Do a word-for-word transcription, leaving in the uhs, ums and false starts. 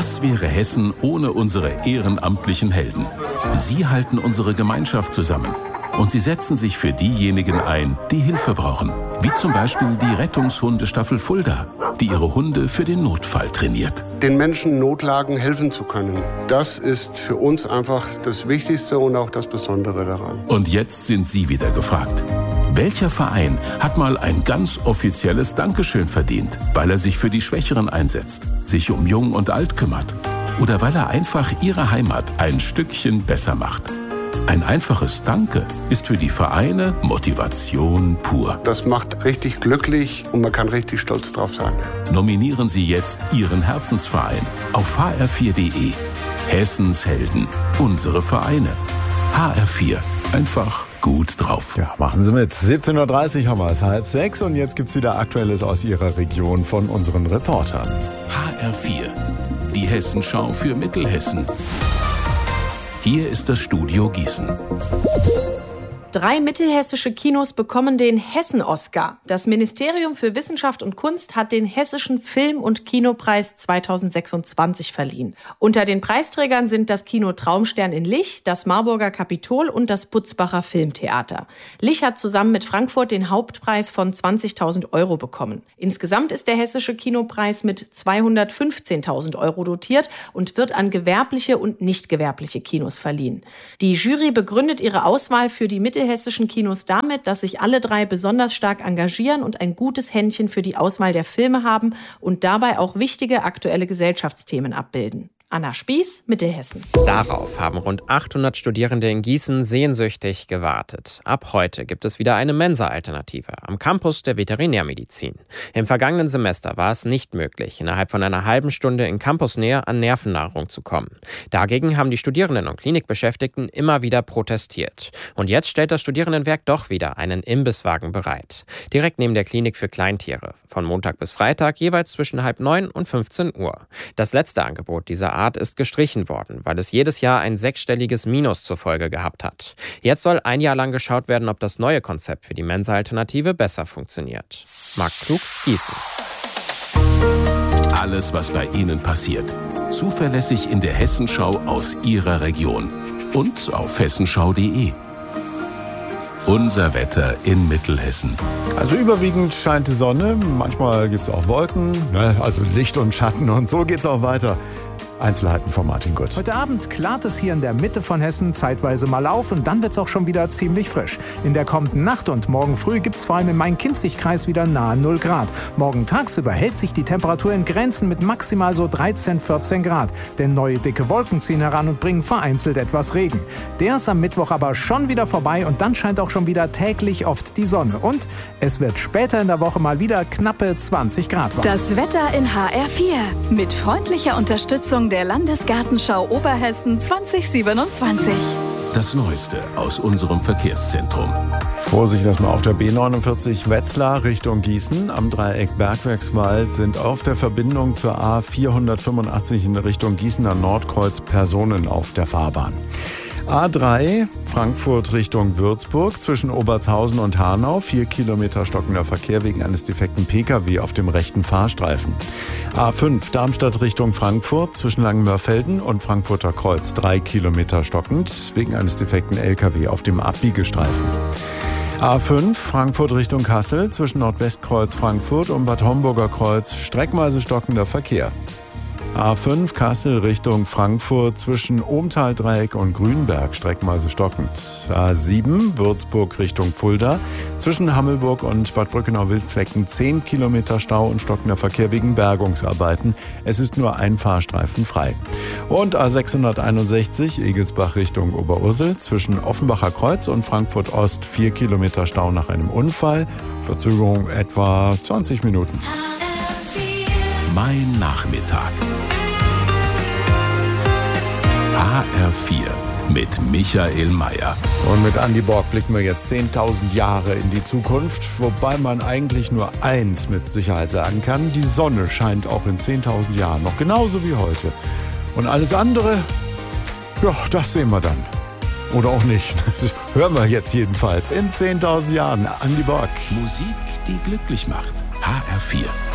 Was wäre Hessen ohne unsere ehrenamtlichen Helden? Sie halten unsere Gemeinschaft zusammen. Und sie setzen sich für diejenigen ein, die Hilfe brauchen. Wie zum Beispiel die Rettungshundestaffel Fulda, die ihre Hunde für den Notfall trainiert. Den Menschen in Notlagen helfen zu können, das ist für uns einfach das Wichtigste und auch das Besondere daran. Und jetzt sind Sie wieder gefragt. Welcher Verein hat mal ein ganz offizielles Dankeschön verdient, weil er sich für die Schwächeren einsetzt, sich um Jung und Alt kümmert oder weil er einfach ihre Heimat ein Stückchen besser macht? Ein einfaches Danke ist für die Vereine Motivation pur. Das macht richtig glücklich und man kann richtig stolz drauf sein. Nominieren Sie jetzt Ihren Herzensverein auf h r vier punkt d e. Hessens Helden, unsere Vereine. H R vier, einfach gut drauf. Ja, machen Sie mit. siebzehn Uhr dreißig haben wir es, halb sechs und jetzt gibt's wieder Aktuelles aus Ihrer Region von unseren Reportern. H R vier, die Hessenschau für Mittelhessen. Hier ist das Studio Gießen. Drei mittelhessische Kinos bekommen den Hessen-Oscar. Das Ministerium für Wissenschaft und Kunst hat den Hessischen Film- und Kinopreis zweitausendsechsundzwanzig verliehen. Unter den Preisträgern sind das Kino Traumstern in Lich, das Marburger Kapitol und das Butzbacher Filmtheater. Lich hat zusammen mit Frankfurt den Hauptpreis von zwanzigtausend Euro bekommen. Insgesamt ist der Hessische Kinopreis mit zweihundertfünfzehntausend Euro dotiert und wird an gewerbliche und nicht gewerbliche Kinos verliehen. Die Jury begründet ihre Auswahl für die mittelhessischen hessischen Kinos damit, dass sich alle drei besonders stark engagieren und ein gutes Händchen für die Auswahl der Filme haben und dabei auch wichtige aktuelle Gesellschaftsthemen abbilden. Anna Spieß, Mittelhessen. Darauf haben rund achthundert Studierende in Gießen sehnsüchtig gewartet. Ab heute gibt es wieder eine Mensa-Alternative am Campus der Veterinärmedizin. Im vergangenen Semester war es nicht möglich, innerhalb von einer halben Stunde in Campusnähe an Nervennahrung zu kommen. Dagegen haben die Studierenden und Klinikbeschäftigten immer wieder protestiert. Und jetzt stellt das Studierendenwerk doch wieder einen Imbisswagen bereit. Direkt neben der Klinik für Kleintiere. Von Montag bis Freitag jeweils zwischen halb neun und fünfzehn Uhr. Das letzte Angebot dieser Art ist gestrichen worden, weil es jedes Jahr ein sechsstelliges Minus zur Folge gehabt hat. Jetzt soll ein Jahr lang geschaut werden, ob das neue Konzept für die Mensa-Alternative besser funktioniert. Marc Klug, Gießen. Alles, was bei Ihnen passiert, zuverlässig in der Hessenschau aus Ihrer Region und auf hessenschau punkt d e. Unser Wetter in Mittelhessen. Also überwiegend scheint die Sonne, manchmal gibt es auch Wolken, ne? Also Licht und Schatten und so geht's auch weiter. Einzelheiten von Martin Gott. Heute Abend klart es hier in der Mitte von Hessen zeitweise mal auf und dann wird es auch schon wieder ziemlich frisch. In der kommenden Nacht und morgen früh gibt es vor allem im Main-Kinzig-Kreis wieder nahe null Grad. Morgen tagsüber hält sich die Temperatur in Grenzen mit maximal so dreizehn, vierzehn Grad. Denn neue dicke Wolken ziehen heran und bringen vereinzelt etwas Regen. Der ist am Mittwoch aber schon wieder vorbei und dann scheint auch schon wieder täglich oft die Sonne. Und es wird später in der Woche mal wieder knappe zwanzig Grad warm. Das Wetter in H R vier mit freundlicher Unterstützung der Landesgartenschau Oberhessen zwanzig siebenundzwanzig. Das Neueste aus unserem Verkehrszentrum. Vorsicht erstmal auf der B neunundvierzig Wetzlar Richtung Gießen. Am Dreieck Bergwerkswald sind auf der Verbindung zur A vierhundertfünfundachtzig in Richtung Gießener Nordkreuz Personen auf der Fahrbahn. A drei Frankfurt Richtung Würzburg zwischen Obertshausen und Hanau. Vier Kilometer stockender Verkehr wegen eines defekten Pkw auf dem rechten Fahrstreifen. A fünf Darmstadt Richtung Frankfurt zwischen Langenmörfelden und Frankfurter Kreuz. Drei Kilometer stockend wegen eines defekten Lkw auf dem Abbiegestreifen. A fünf Frankfurt Richtung Kassel zwischen Nordwestkreuz Frankfurt und Bad Homburger Kreuz. Streckenweise stockender Verkehr. A fünf Kassel Richtung Frankfurt zwischen Ohmtaldreieck und Grünberg streckenweise stockend. A sieben Würzburg Richtung Fulda zwischen Hammelburg und Bad Brückenau-Wildflecken zehn Kilometer Stau und stockender Verkehr wegen Bergungsarbeiten. Es ist nur ein Fahrstreifen frei. Und A sechshunderteinundsechzig Egelsbach Richtung Oberursel zwischen Offenbacher Kreuz und Frankfurt Ost vier Kilometer Stau nach einem Unfall. Verzögerung etwa zwanzig Minuten. Mein Nachmittag. H R vier mit Michael Mayer. Und mit Andi Borg blicken wir jetzt zehntausend Jahre in die Zukunft, wobei man eigentlich nur eins mit Sicherheit sagen kann: Die Sonne scheint auch in zehntausend Jahren noch genauso wie heute. Und alles andere, ja, das sehen wir dann. Oder auch nicht. Das hören wir jetzt jedenfalls in zehntausend Jahren. Andi Borg. Musik, die glücklich macht. H R vier.